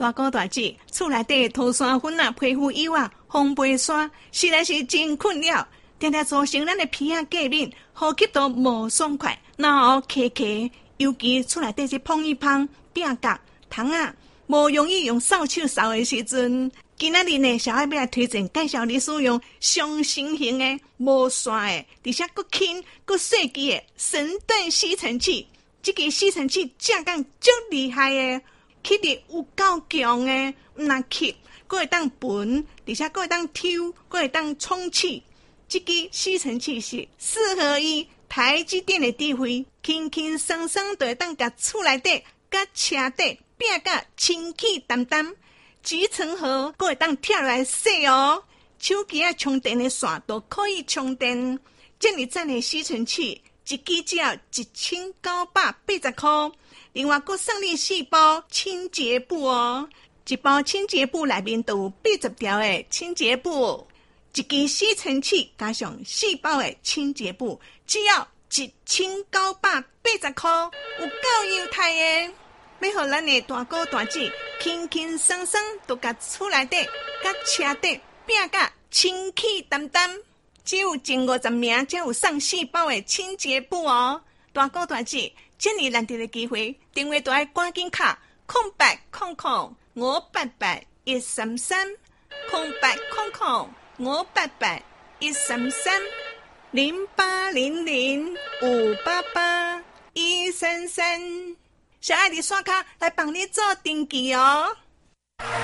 大哥大姐，厝内底涂山粉啊、皮肤油啊、防霉霜，实在是真困扰，常常造成咱的皮啊过敏，呼吸都无爽快，脑壳咳，尤其厝内底是碰一碰、饼角、糖啊，无容易用扫帚扫的时阵。今仔日呢，小爱要来推荐介绍你使用上新型的、无线的，而且佫轻佫细支的神盾吸尘器。这个吸尘器正讲足厉害的，吸力有够强的，唔但吸，佫会当喷，而且佫会当抽，佫会当充气。这个吸尘器是4合1台积电的智慧，轻轻松松就会当甲厝内底、甲车底拼甲清气淡淡。集成盒佫会当跳来洗哦，手机啊充电的线都可以充电。这么赞的吸尘器，一支只要1980块。另外佫送你4包清洁布哦，一包清洁布内面都有80条的清洁布，一支吸尘器加上4包的清洁布，只要1980块，有够优待的。要互咱的大哥大姐轻轻松松，就甲厝内底、甲车底拼甲清气淡淡。只有前50名才有送4包的清洁布哦。大哥大姐，这么难得的机会，电话都要赶紧卡0800588133 0800588133 0800588133。小爱的刷卡来帮你做登记哦。